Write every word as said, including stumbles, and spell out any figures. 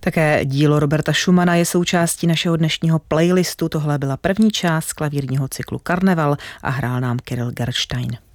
Také dílo Roberta Schumana je součástí našeho dnešního playlistu. Tohle byla první část klavírního cyklu Karneval a hrál nám Kyrill Gerstein.